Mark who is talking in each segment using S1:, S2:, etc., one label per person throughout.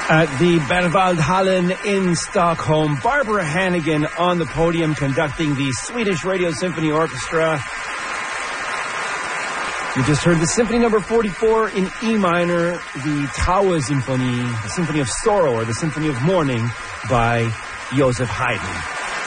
S1: At the Berwaldhallen in Stockholm, Barbara Hannigan on the podium conducting the Swedish Radio Symphony Orchestra. You just heard the Symphony Number 44 in E minor, the Trauersymphonie, the Symphony of Sorrow, or the Symphony of Mourning by Joseph Haydn.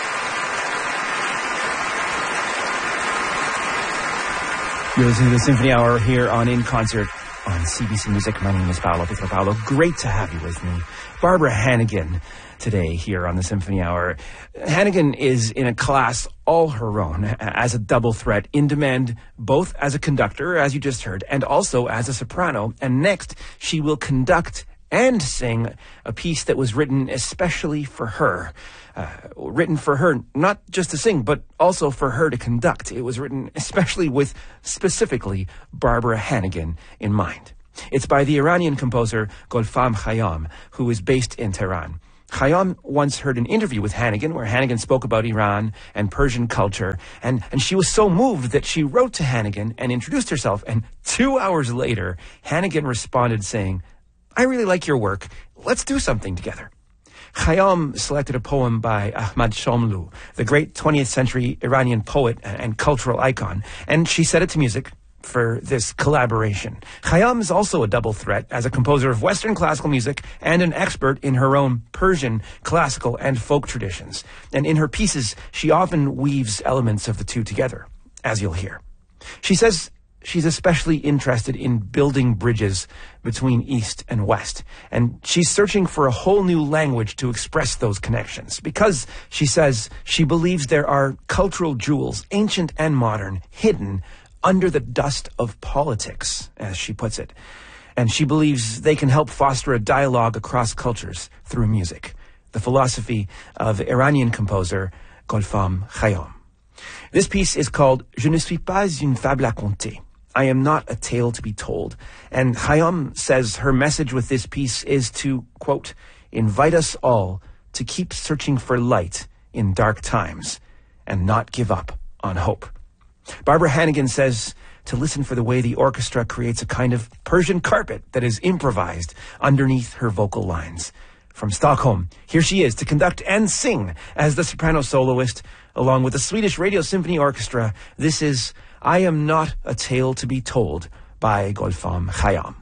S1: You're listening to the Symphony Hour here on In Concert on CBC Music. My name is Paolo Pietropalo. Great to have you with me. Barbara Hannigan today here on the Symphony Hour. Hannigan is in a class all her own as a double threat, in demand both as a conductor, as you just heard, and also as a soprano. And next, she will conduct and sing a piece that was written especially for her. Written for her, not just to sing, but also for her to conduct. It was written especially with, specifically, Barbara Hannigan in mind. It's by the Iranian composer Gulfam Khayyam, who is based in Tehran. Khayyam once heard an interview with Hannigan where Hannigan spoke about Iran and Persian culture, and she was so moved that she wrote to Hannigan and introduced herself, and 2 hours later, Hannigan responded saying, "I really like your work. Let's do something together." Khayyam selected a poem by Ahmad Shomlu, the great 20th century Iranian poet and cultural icon, and she set it to music for this collaboration. Khayyam is also a double threat as a composer of Western classical music and an expert in her own Persian classical and folk traditions. And in her pieces, she often weaves elements of the two together, as you'll hear. She says she's especially interested in building bridges between East and West, and she's searching for a whole new language to express those connections because, she says, she believes there are cultural jewels, ancient and modern, hidden under the dust of politics, as she puts it. And she believes they can help foster a dialogue across cultures through music. The philosophy of Iranian composer Gulfam Khayyam. This piece is called Je ne suis pas une fable à conter. I am not a tale to be told. And Khayyam says her message with this piece is to, quote, invite us all to keep searching for light in dark times and not give up on hope. Barbara Hannigan says to listen for the way the orchestra creates a kind of Persian carpet that is improvised underneath her vocal lines. From Stockholm, here she is to conduct and sing as the soprano soloist, along with the Swedish Radio Symphony Orchestra. This is I Am Not a Tale to be Told by Gulfam Khayyam.